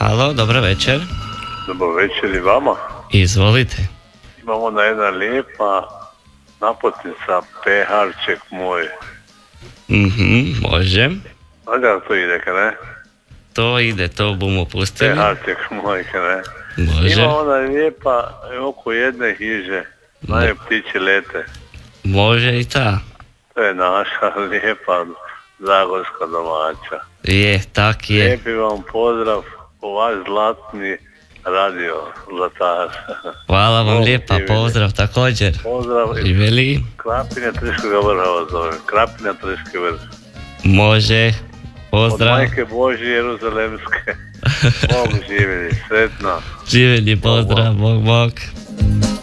Halo, dobro večer. Dobro večer i vama. Izvolite. Imamo ona jedna lijepa naputnica, peharček moj. Može. A da to ide, ka ne? To ide, to bomo pustili. Peharček moj, ka ne? Može. Ima ona lijepa oko jedne hiže, naj ptiči lete. Može i ta. To je naša lijepa zagorska domaća. Je, tak je. Lijepi vam pozdrav u vaš zlatni radio, zlatar. Hvala vam lijepa, pozdrav također. Pozdrav. Živjeli. Krapine Triškoga vrha vas zove. Krapine Triški vrh. Može. Pozdrav. Od Majke Božje Jeruzalemske. Bog živjeli, sretno. Živjeli, pozdrav, bog.